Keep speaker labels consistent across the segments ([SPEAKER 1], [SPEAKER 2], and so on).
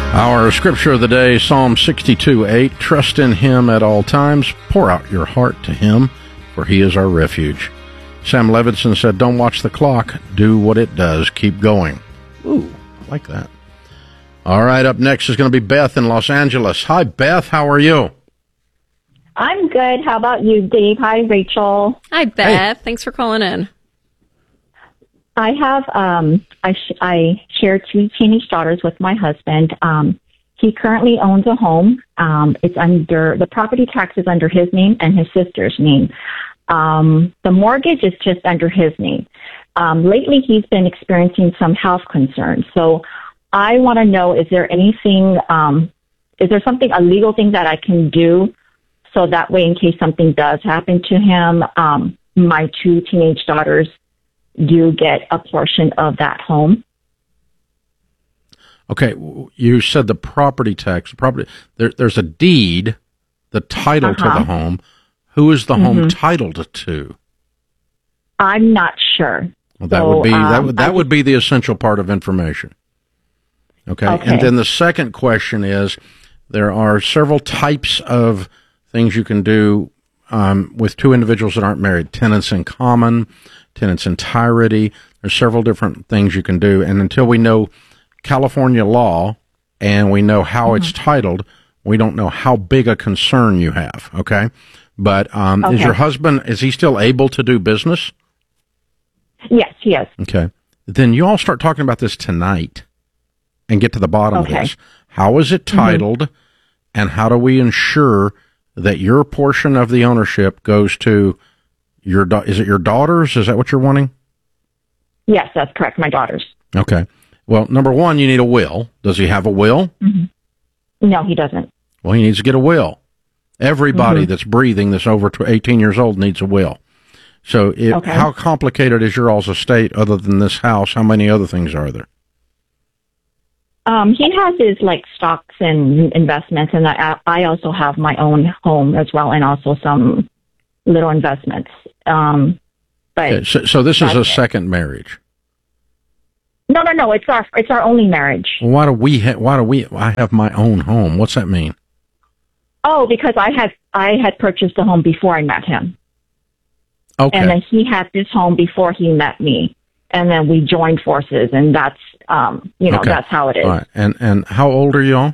[SPEAKER 1] Our scripture of the day, Psalm 62:8. Trust in him at all times. Pour out your heart to him, for he is our refuge. Sam Levinson said, don't watch the clock. Do what it does. Keep going. Ooh, I like that. All right, up next is going to be Beth in Los Angeles. Hi, Beth. How are you?
[SPEAKER 2] I'm good. How about you, Dave? Hi, Rachel.
[SPEAKER 3] Hi, Beth. Hey. Thanks for calling in.
[SPEAKER 2] I have, I share 2 teenage daughters with my husband. He currently owns a home. It's under, the property tax is under his name and his sister's name. The mortgage is just under his name. Lately, he's been experiencing some health concerns. So I want to know, is there anything, is there something, a legal thing that I can do so that way in case something does happen to him, my 2 teenage daughters do get a portion of that home?
[SPEAKER 1] Okay, you said the property tax. There's a deed, the title to the home. Who is the home titled to?
[SPEAKER 2] I'm not sure.
[SPEAKER 1] Well, that would be the essential part of information. Okay, and then the second question is, there are several types of things you can do with 2 individuals that aren't married. Tenants in common, tenants entirety. There's several different things you can do, and until we know California law and we know how it's titled, we don't know how big a concern you have. Okay, but is your husband, is he still able to do business?
[SPEAKER 2] Yes, he is.
[SPEAKER 1] Okay, then you all start talking about this tonight and get to the bottom of this. How is it titled, and how do we ensure that your portion of the ownership goes to your is it your daughters? Is that what you're wanting?
[SPEAKER 2] Yes, that's correct. My daughters.
[SPEAKER 1] Okay. Well, number one, you need a will. Does he have a will?
[SPEAKER 2] No, he doesn't.
[SPEAKER 1] Well, he needs to get a will. Everybody that's breathing that's over 18 years old needs a will. So how complicated is your all's estate other than this house? How many other things are there?
[SPEAKER 2] He has his stocks and investments, and I also have my own home as well, and also some little investments. But
[SPEAKER 1] so this is a second marriage.
[SPEAKER 2] No. It's our only marriage.
[SPEAKER 1] Well, I have my own home. What's that mean?
[SPEAKER 2] Oh, because I had purchased a home before I met him.
[SPEAKER 1] Okay.
[SPEAKER 2] And then he had this home before he met me, and then we joined forces, and that's that's how it is.
[SPEAKER 1] All right. And how old are y'all?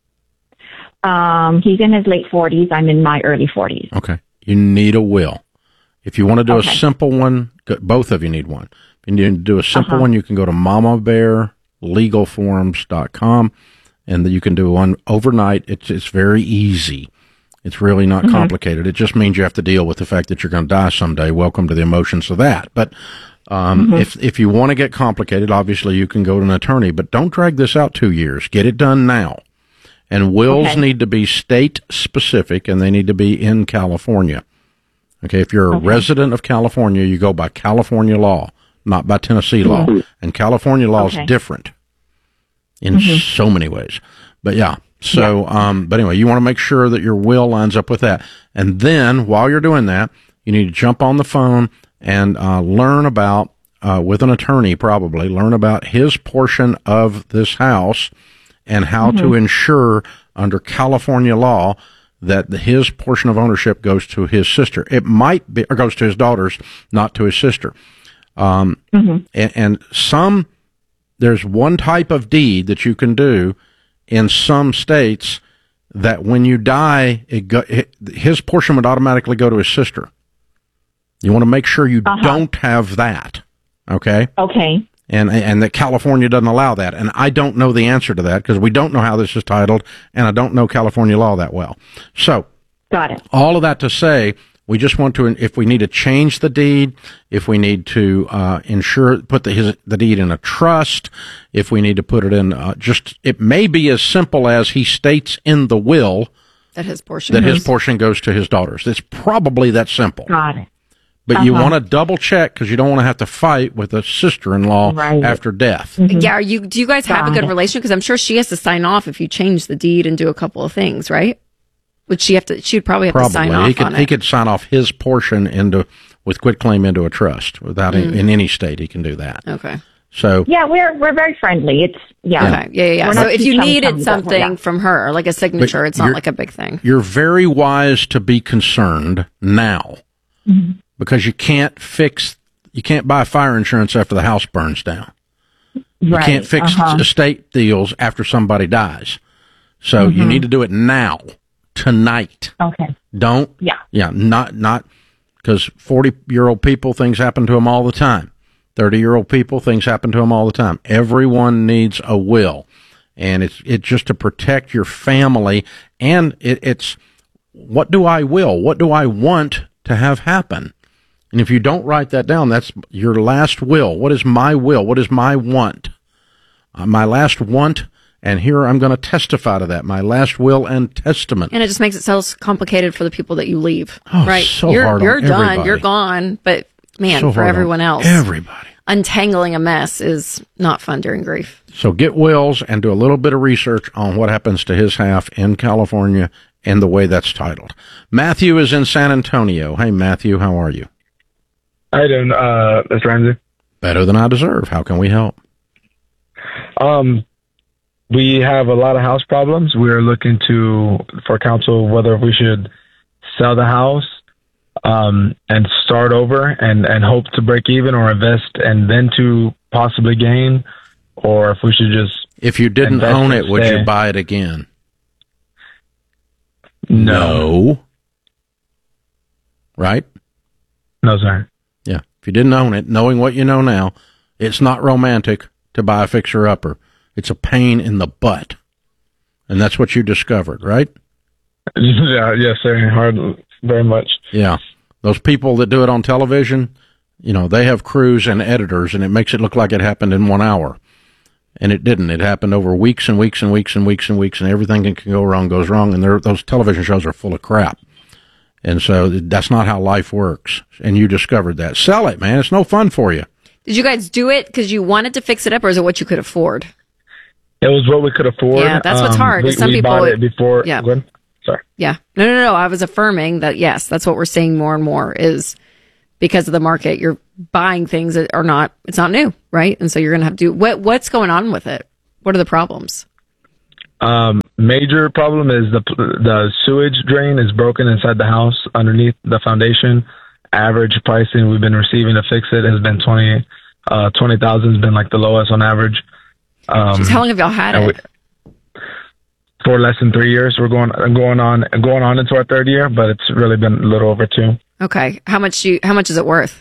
[SPEAKER 2] He's in his late 40s. I'm in my early 40s.
[SPEAKER 1] Okay. You need a will. If you want to do a simple one, both of you need one. If you need to do a simple one, you can go to mamabearlegalforms.com, and you can do one overnight. It's very easy. It's really not complicated. It just means you have to deal with the fact that you're going to die someday. Welcome to the emotions of that. But if you want to get complicated, obviously you can go to an attorney, but don't drag this out 2 years. Get it done now. And wills need to be state specific, and they need to be in California. Okay, if you're a resident of California, you go by California law, not by Tennessee law. And California law is different in so many ways. But but anyway, you want to make sure that your will lines up with that. And then while you're doing that, you need to jump on the phone and learn about, with an attorney probably, learn about his portion of this house and how to ensure under California law that his portion of ownership goes to his sister. It might be, or goes to his daughters, not to his sister. And there's one type of deed that you can do in some states that when you die, his portion would automatically go to his sister. You want to make sure you don't have that. Okay?
[SPEAKER 2] Okay.
[SPEAKER 1] And that California doesn't allow that. And I don't know the answer to that because we don't know how this is titled, and I don't know California law that well. So,
[SPEAKER 2] got it.
[SPEAKER 1] All of that to say, we just want to, if we need to change the deed, if we need to put the deed in a trust, if we need to put it in, it may be as simple as he states in the will
[SPEAKER 3] that his portion
[SPEAKER 1] goes to his daughters. It's probably that simple.
[SPEAKER 2] Got it.
[SPEAKER 1] But you want to double check because you don't want to have to fight with a sister-in-law after death.
[SPEAKER 3] Yeah, do you guys have a good relationship? Because I'm sure she has to sign off if you change the deed and do a couple of things, right? Would she she'd probably have to sign off on it.
[SPEAKER 1] He could sign off his portion with quitclaim into a trust without in any state he can do that.
[SPEAKER 3] Okay.
[SPEAKER 1] So
[SPEAKER 2] yeah, we're very friendly. It's
[SPEAKER 3] Okay. Yeah. So if you needed something from her, like a signature, it's not like a big thing.
[SPEAKER 1] You're very wise to be concerned now because you can't buy fire insurance after the house burns down. You can't fix estate deals after somebody dies. So you need to do it now, tonight.
[SPEAKER 2] Okay.
[SPEAKER 1] Don't. Yeah. Not because 40-year-old people, things happen to them all the time. 30-year-old people, things happen to them all the time. Everyone needs a will, and it's just to protect your family. And it's what do I will? What do I want to have happen? And if you don't write that down, that's your last will. What is my will? What is my want? My last want, and here I'm going to testify to that. My last will and testament.
[SPEAKER 3] And it just makes it so complicated for the people that you leave.
[SPEAKER 1] Oh,
[SPEAKER 3] right?
[SPEAKER 1] So
[SPEAKER 3] you're
[SPEAKER 1] hard
[SPEAKER 3] you're
[SPEAKER 1] on
[SPEAKER 3] done.
[SPEAKER 1] everybody.
[SPEAKER 3] You're gone. But man,
[SPEAKER 1] so
[SPEAKER 3] for everyone else,
[SPEAKER 1] everybody.
[SPEAKER 3] Untangling a mess is not fun during grief.
[SPEAKER 1] So get wills and do a little bit of research on what happens to his half in California and the way that's titled. Matthew is in San Antonio. Hey, Matthew, how are you?
[SPEAKER 4] How you doing, Mr. Ramsey?
[SPEAKER 1] Better than I deserve. How can we help?
[SPEAKER 4] We have a lot of house problems. We're looking for counsel whether we should sell the house and start over and hope to break even, or invest and then to possibly gain, or if we should just...
[SPEAKER 1] If you didn't own it, would you buy it again? No. Right?
[SPEAKER 4] No, sir.
[SPEAKER 1] Yeah. If you didn't own it, knowing what you know now, it's not romantic to buy a fixer-upper. It's a pain in the butt. And that's what you discovered, right?
[SPEAKER 4] Yeah, yes, sir. Hard, very much.
[SPEAKER 1] Yeah. Those people that do it on television, they have crews and editors, and it makes it look like it happened in 1 hour. And it didn't. It happened over weeks and weeks and weeks and weeks and weeks, and everything that can go wrong goes wrong, and those television shows are full of crap. And so that's not how life works. And you discovered that. Sell it, man. It's no fun for you.
[SPEAKER 3] Did you guys do it because you wanted to fix it up, or is it what you could afford?
[SPEAKER 4] It was what we could afford.
[SPEAKER 3] Yeah, that's what's hard.
[SPEAKER 4] Some people bought it before.
[SPEAKER 3] Yeah.
[SPEAKER 4] Go ahead. Sorry.
[SPEAKER 3] Yeah. No. I was affirming that, yes, that's what we're seeing more and more is because of the market. You're buying things that are not, it's not new, right? And so you're going to have to do, what's going on with it? What are the problems?
[SPEAKER 4] Major problem is the sewage drain is broken inside the house underneath the foundation. Average pricing we've been receiving to fix it has been $20,000 has been like the lowest on average.
[SPEAKER 3] How long have y'all had it?
[SPEAKER 4] For less than 3 years. We're going on into our third year, but it's really been a little over 2.
[SPEAKER 3] Okay. How much is it worth?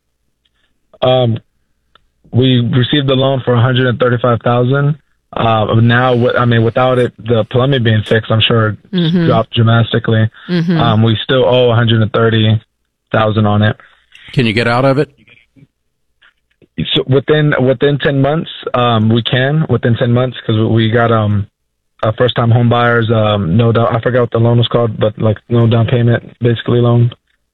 [SPEAKER 4] We received the loan for $135,000. Now, without it, the plumbing being fixed, I'm sure it dropped dramatically. We still owe $130,000 on it.
[SPEAKER 1] Can you get out of it?
[SPEAKER 4] So within 10 months, we can within 10 months because we got first time home buyers. No doubt, I forgot what the loan was called, but like no down payment, basically loan.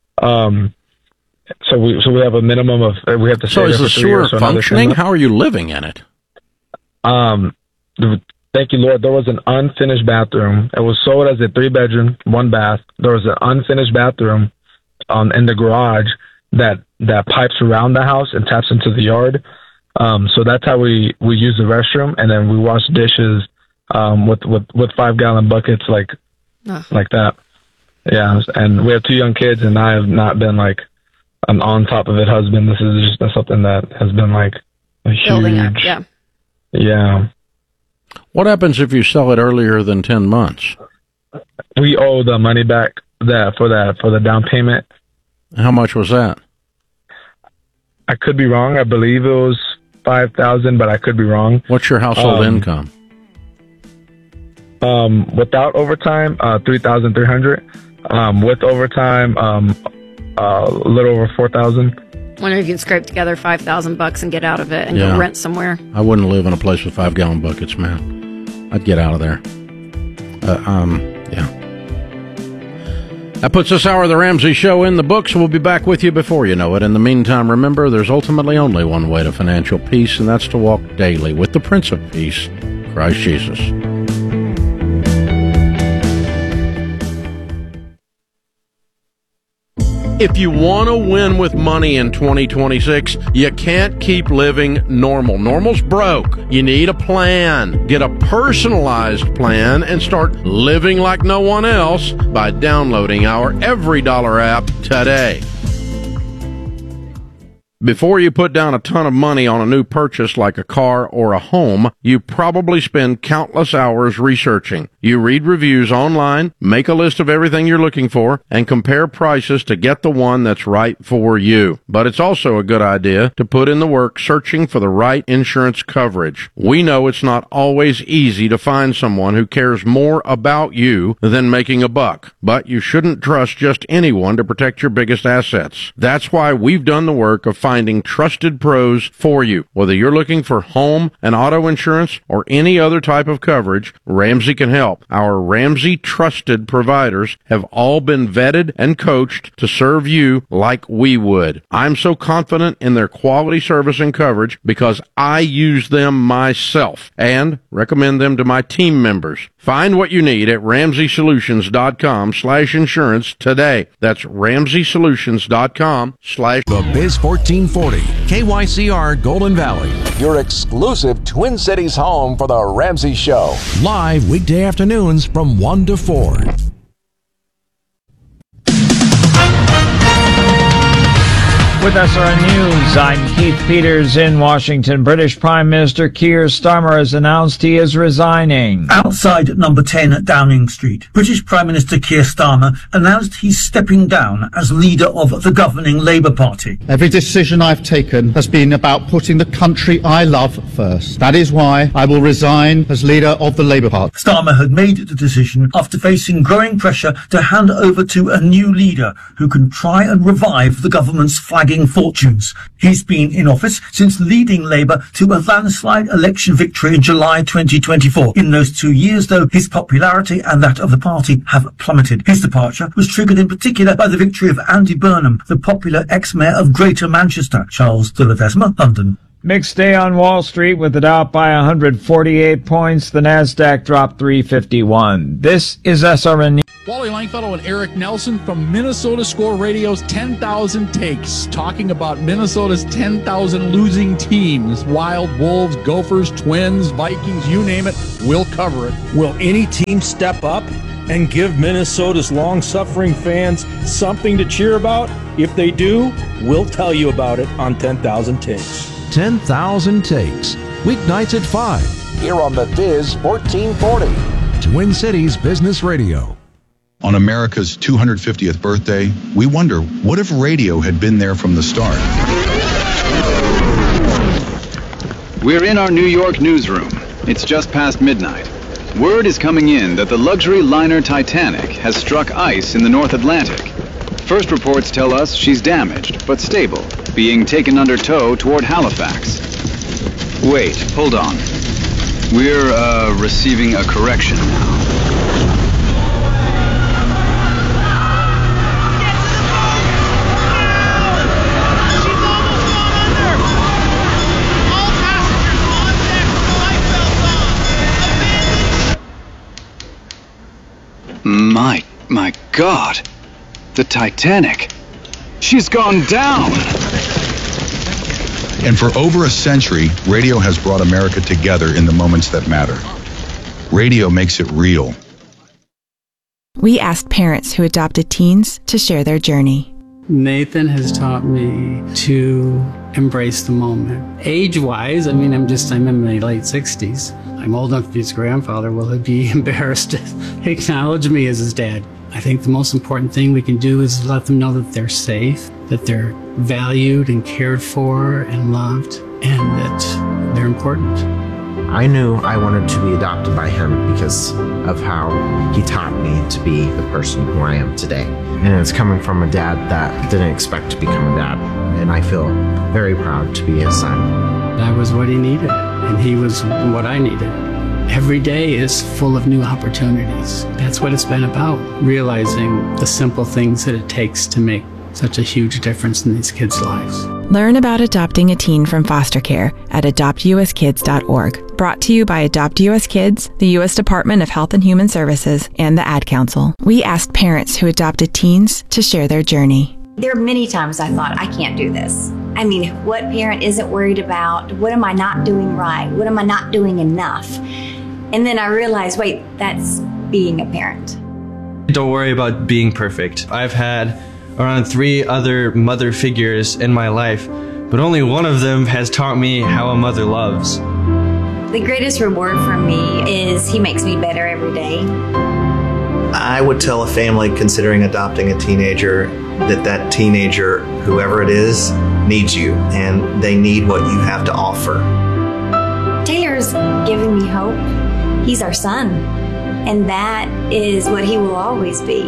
[SPEAKER 4] So we have a minimum of we have to.
[SPEAKER 1] So is the sewer functioning? How are you living in it?
[SPEAKER 4] Thank you, Lord. There was an unfinished bathroom. It was sold as a 3-bedroom, 1 bath. There was an unfinished bathroom in the garage that pipes around the house and taps into the yard. So that's how we use the restroom, and then we wash dishes with 5-gallon buckets like that. Yeah, and we have 2 young kids, and I have not been like an on top of it husband. This is just something that has been like a
[SPEAKER 3] building up.
[SPEAKER 4] huge. Yeah.
[SPEAKER 1] What happens if you sell it earlier than 10 months?
[SPEAKER 4] We owe the money back for the down payment.
[SPEAKER 1] How much was that?
[SPEAKER 4] I could be wrong. I believe it was $5,000, but I could be wrong.
[SPEAKER 1] What's your household income?
[SPEAKER 4] Without overtime, $3,300. With overtime, a little over $4,000.
[SPEAKER 3] Wonder if you can scrape together $5,000 and get out of it and go rent somewhere.
[SPEAKER 1] I wouldn't live in a place with 5-gallon buckets, man. I'd get out of there. Yeah. That puts this hour of the Ramsey Show in the books. We'll be back with you before you know it. In the meantime, remember, there's ultimately only one way to financial peace, and that's to walk daily with the Prince of Peace, Christ Jesus. If you want to win with money in 2026, you can't keep living normal. Normal's broke. You need a plan. Get a personalized plan and start living like no one else by downloading our Every Dollar app today. Before you put down a ton of money on a new purchase like a car or a home, you probably spend countless hours researching. You read reviews online, make a list of everything you're looking for, and compare prices to get the one that's right for you. But it's also a good idea to put in the work searching for the right insurance coverage. We know it's not always easy to find someone who cares more about you than making a buck, but you shouldn't trust just anyone to protect your biggest assets. That's why we've done the work of finding trusted pros for you. Whether you're looking for home and auto insurance or any other type of coverage, Ramsey can help. Our Ramsey trusted providers have all been vetted and coached to serve you like we would. I'm so confident in their quality service and coverage because I use them myself and recommend them to my team members. Find what you need at RamseySolutions.com/insurance today. That's RamseySolutions.com/
[SPEAKER 5] The Biz 1440, KYCR Golden Valley.
[SPEAKER 6] Your exclusive Twin Cities home for the Ramsey Show.
[SPEAKER 5] Live weekday afternoons from 1 to 4.
[SPEAKER 7] With SRN News, I'm Keith Peters in Washington. British Prime Minister Keir Starmer has announced he is resigning.
[SPEAKER 8] Outside number 10 Downing Street, British Prime Minister Keir Starmer announced he's stepping down as leader of the governing Labour Party.
[SPEAKER 9] Every decision I've taken has been about putting the country I love first. That is why I will resign as leader of the Labour Party.
[SPEAKER 8] Starmer had made the decision after facing growing pressure to hand over to a new leader who can try and revive the government's flagging fortunes. He's been in office since leading Labour to a landslide election victory in July 2024. In those 2 years, though, his popularity and that of the party have plummeted. His departure was triggered in particular by the victory of Andy Burnham, the popular ex-mayor of Greater Manchester. Charles de Ledesma, London.
[SPEAKER 7] Mixed day on Wall Street with the Dow by 148 points. The Nasdaq dropped 351. This is SRN News.
[SPEAKER 10] Wally Langfellow and Eric Nelson from Minnesota Score Radio's 10,000 Takes, talking about Minnesota's 10,000 losing teams. Wild, Wolves, Gophers, Twins, Vikings, you name it, we'll cover it.
[SPEAKER 11] Will any team step up and give Minnesota's long-suffering fans something to cheer about? If they do, we'll tell you about it on 10,000 Takes.
[SPEAKER 5] 10,000 Takes, weeknights at 5.
[SPEAKER 6] Here on the Biz 1440.
[SPEAKER 5] Twin Cities Business Radio.
[SPEAKER 12] On America's 250th birthday, we wonder, what if radio had been there from the start?
[SPEAKER 13] We're in our New York newsroom. It's just past midnight. Word is coming in that the luxury liner Titanic has struck ice in the North Atlantic. First reports tell us she's damaged, but stable, being taken under tow toward Halifax. Wait, hold on. We're, receiving a correction now. My God, the Titanic, she's gone down.
[SPEAKER 12] And for over a century, radio has brought America together in the moments that matter. Radio makes it real.
[SPEAKER 14] We asked parents who adopted teens to share their journey.
[SPEAKER 15] Nathan has taught me to embrace the moment. Age-wise, I'm in my late 60s. I'm old enough to be his grandfather. Will he be embarrassed to acknowledge me as his dad? I think the most important thing we can do is let them know that they're safe, that they're valued and cared for and loved, and that they're important.
[SPEAKER 16] I knew I wanted to be adopted by him because of how he taught me to be the person who I am today. And it's coming from a dad that didn't expect to become a dad. And I feel very proud to be his son.
[SPEAKER 15] I was what he needed, and he was what I needed. Every day is full of new opportunities. That's what it's been about, realizing the simple things that it takes to make such a huge difference in these kids' lives.
[SPEAKER 14] Learn about adopting a teen from foster care at adoptuskids.org. Brought to you by Adopt US Kids, the U.S. Department of Health and Human Services, and the Ad Council. We asked parents who adopted teens to share their journey.
[SPEAKER 17] There are many times I thought, I can't do this. I mean, what parent isn't worried about, what am I not doing right? What am I not doing enough? And then I realized, wait, that's being a parent.
[SPEAKER 18] Don't worry about being perfect. I've had around 3 other mother figures in my life, but only one of them has taught me how a mother loves.
[SPEAKER 17] The greatest reward for me is he makes me better every day.
[SPEAKER 19] I would tell a family considering adopting a teenager that teenager, whoever it is, needs you, and they need what you have to offer.
[SPEAKER 17] Taylor's giving me hope. He's our son, and that is what he will always be.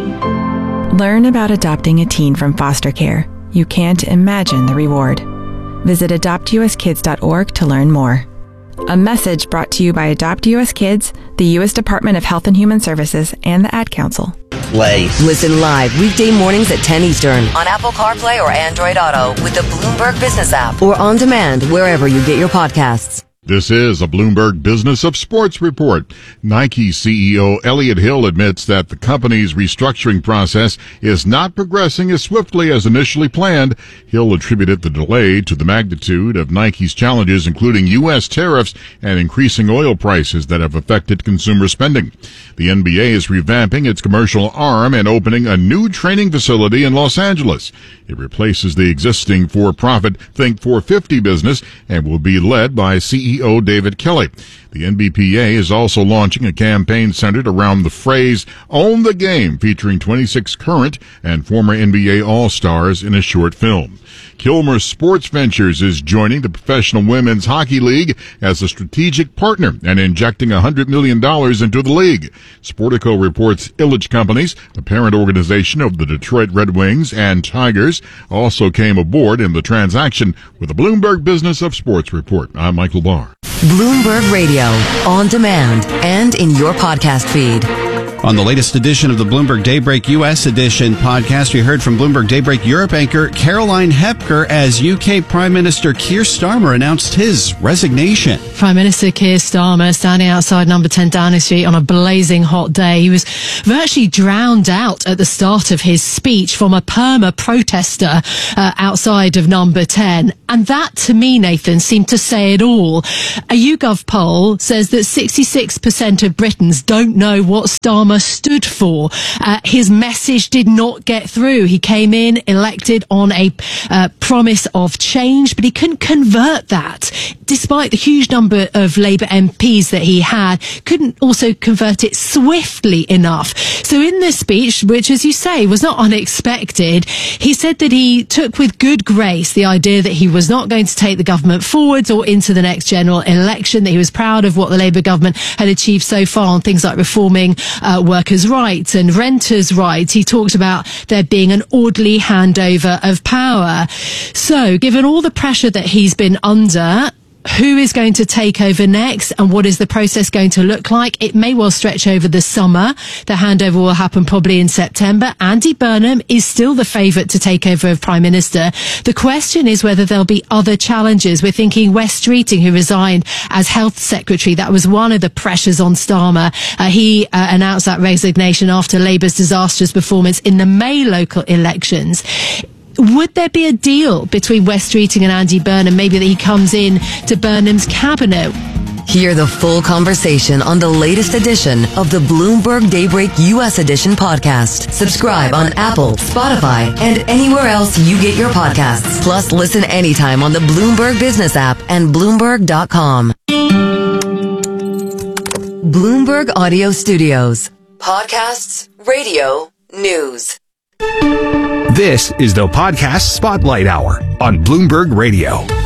[SPEAKER 14] Learn about adopting a teen from foster care. You can't imagine the reward. Visit adoptuskids.org to learn more. A message brought to you by Adopt US Kids, the U.S. Department of Health and Human Services, and the Ad Council.
[SPEAKER 20] Play. Listen live weekday mornings at 10 Eastern on Apple CarPlay or Android Auto with the Bloomberg Business app or on demand wherever you get your podcasts.
[SPEAKER 21] This is a Bloomberg Business of Sports report. Nike CEO Elliott Hill admits that the company's restructuring process is not progressing as swiftly as initially planned. Hill attributed the delay to the magnitude of Nike's challenges, including U.S. tariffs and increasing oil prices that have affected consumer spending. The NBA is revamping its commercial arm and opening a new training facility in Los Angeles. It replaces the existing for-profit Think 450 business and will be led by CEO David Kelly. The NBPA is also launching a campaign centered around the phrase "Own the Game," featuring 26 current and former NBA All-Stars in a short film. Kilmer Sports Ventures is joining the Professional Women's Hockey League as a strategic partner and injecting $100 million into the league. Sportico reports Illich Companies, a parent organization of the Detroit Red Wings and Tigers, also came aboard in the transaction with the Bloomberg Business of Sports report. I'm Michael Barr.
[SPEAKER 20] Bloomberg Radio, on demand and in your podcast feed.
[SPEAKER 22] On the latest edition of the Bloomberg Daybreak U.S. edition podcast, we heard from Bloomberg Daybreak Europe anchor Caroline Hepker as UK Prime Minister Keir Starmer announced his resignation.
[SPEAKER 23] Prime Minister Keir Starmer standing outside number 10 Downing Street on a blazing hot day. He was virtually drowned out at the start of his speech from a perma protester outside of number 10. And that, to me, Nathan, seemed to say it all. A YouGov poll says that 66% of Britons don't know what Starmer stood for. His message did not get through. He came in elected on a promise of change, but he couldn't convert that. Despite the huge number of Labour MPs that he had, couldn't also convert it swiftly enough. So in this speech, which, as you say, was not unexpected, he said that he took with good grace the idea that he was not going to take the government forwards or into the next general election, that he was proud of what the Labour government had achieved so far on things like reforming workers' rights and renters' rights. He talked about there being an orderly handover of power. So, given all the pressure that he's been under, who is going to take over next and what is the process going to look like? It may well stretch over the summer. The handover will happen probably in September. Andy Burnham is still the favourite to take over as Prime Minister. The question is whether there'll be other challenges. We're thinking Wes Streeting, who resigned as Health Secretary. That was one of the pressures on Starmer. He announced that resignation after Labour's disastrous performance in the May local elections. Would there be a deal between Wes Streeting and Andy Burnham, maybe that he comes in to Burnham's cabinet?
[SPEAKER 20] Hear the full conversation on the latest edition of the Bloomberg Daybreak U.S. edition podcast. Subscribe on Apple, Spotify, and anywhere else you get your podcasts. Plus, listen anytime on the Bloomberg Business app and Bloomberg.com. Bloomberg Audio Studios. Podcasts, radio, news.
[SPEAKER 24] This is the Podcast Spotlight Hour on Bloomberg Radio.